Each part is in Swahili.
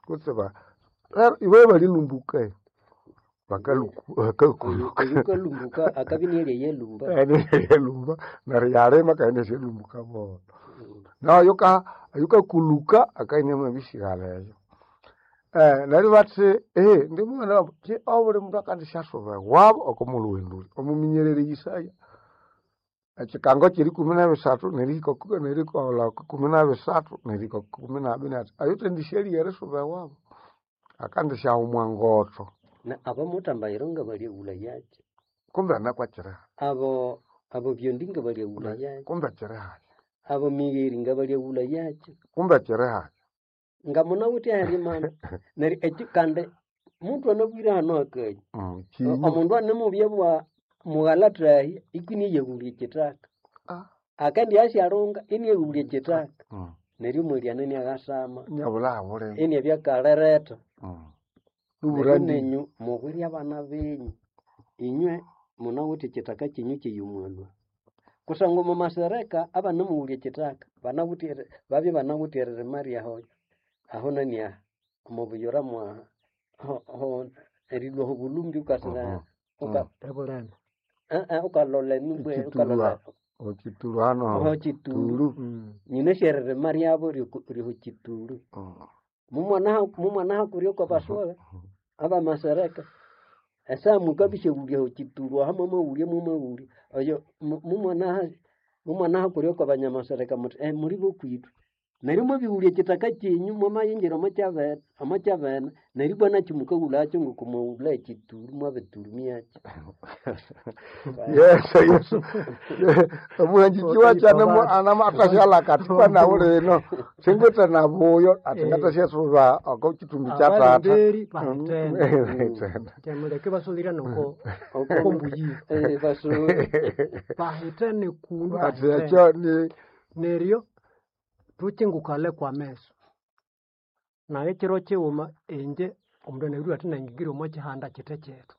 kutseba iwe bali lumbuka bakakuluka lumbuka akabinile yelumba yelumba nari makaende selumbuka bo na yuka kuluka akaine mabishigaleyo nari batse ndimuna ti awure mndu akandishasova wabo okomulwenduli omuminyerere yisaya chikango chiri 13 neriko la 13 neriko 14 ayote ndisheri yeresova wabo akandisha umwangoto na abo mutamba ironga bali ulayaje kumbe anakwachira abo byondinga bali ulayaje kumbe chira abo migiri ngabali ulayaje kumbe chira ngamuna uti harimana nari ekikande muntu anabwira hano akaye omundu anemubye bwa mugalatra ikini yegulie kitaka akandi asharonga ini yegulie kitaka nari muri anani agasama nyabula bure ini byakarereta uburandenyu muguri abana benyu inywe muna uti kitaka kinyu kiyumwana kusango masereka abana mugulie kitaka bana uti babi bana uti Maria hoyo aho nania mubuyora mwa ho erido hobulumbi ukasira ukatabulana ukalola nubwe ukalola ochituru hano ochituru nyine sherere Maria abo ri ochituru mumwana hakuriyo kwa baswala aba masereka asa mugabishe guliye ochituru hama mawuriye mumawuri ayo mumwana hakuriyo kwa banyamasereka muri bokwitu narimo bihuriye kitaka kinyu mama yinjira amachavana naribwa na chimuka ulacho ngukumula kituru mwabeturumia yes omuhanji kiwa cyane anama atashala katipa na ureno singota na boyo atangata shesuza ako kitumbi cyatata cyamureke basolira noko okombuyi baso bahitane kundu atacyo ni nerio tuchingukale kwa meso naye kiro kiuma enje omundu neruri ati nangigire omo kihanda kite kyetu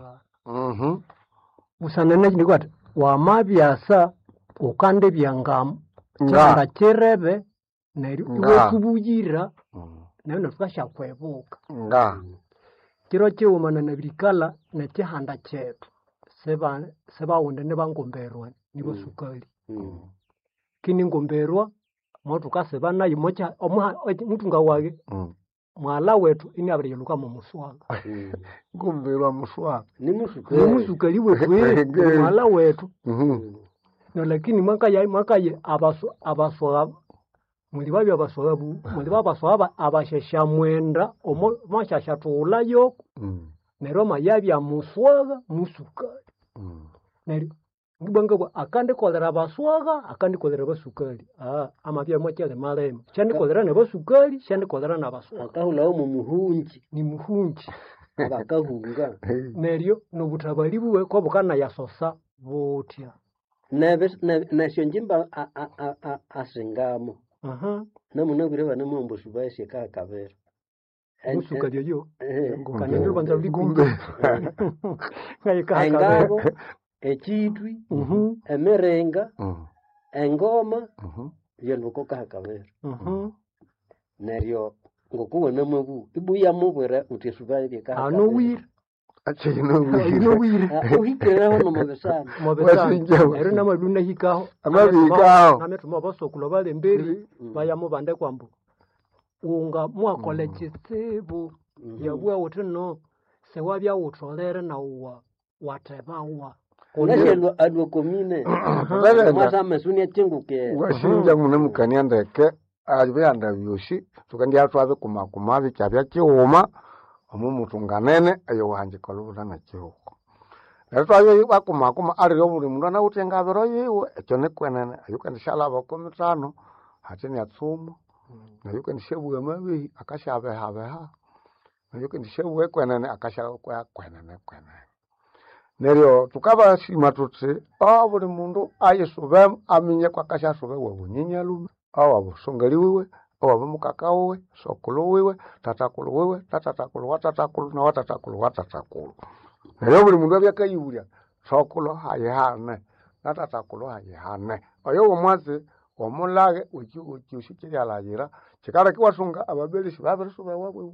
busanene ndiko ati wamabyasa ukande byangam kihanda kirebe neryo kubuyira nayo nafukasha kwebuka kiro kiuma nanabirikala ne kihanda kyetu seba wonde ne bangomberwa nibo sukali kini ngomberwa moto kaseba nayo mocha mtu ngawage mwala wetu ini abireluka mu muswaga ngomberwa muswaga ni musukali wetu mwala wetu no lakini makaye abaswa muri babi abaswa abashesha mwenda omo mashasha tulayo neroma yabya muswaga musukali neri ngibanga akande kolera baswaga akande kolera basukali amabya mochele malema cyane kolera ne basukali cyane kolera na baswaga akahula mu muhunji ni muhunji bakahunga neryo no butabali buwe ko bukana yasosa butya na shonjimba asingamo namuna bire bana mombo subashe ka kabera musukali yo kanyo banza ligumbe ngabo echitwi emerenga engoma yeluko kakabera neryo ngokubona mubu ibuya mubwera utesubali ka no wir uhikera hono mabesana ero namaduna hikaho amabikaho nametuma basokulo bale mberi bayamo bande kwambu unga mwakole chisibu yabwa utino sewabya utolere na watebawa unashelo adwokomine mwasa mesunia chenguke washinja mune mukania ndeke abiyanda byoshi tukandi atwabe kumakumabi cyabya kiuma omumutunganene ayo wanje kolubuna na kihuko natwaye bakumakuma ari yo buri mundu na utenga bero yiwe ekyo ne kwenene ayukandi shala bakomitano hatini atsumo nayukandi shebuwe mabi akashabe habeha nayukandi shebuwe kwenene akashabe kwenene neryo tukaba shima tutse buri mundu ayisube aminye kwa kasha sube wabunyenyalume awabusongali wiwe awabumukaka wiwe sokulu wiwe tatakulu wiwe tatatakulu watatakulu na watatakulu neryo buri mundu abyakayibulya sokulu hayihane na tatakulu hayihane oyo omwaze omulage ukyushikira layira kikara kiwasunga ababelishi babirisuba wabwe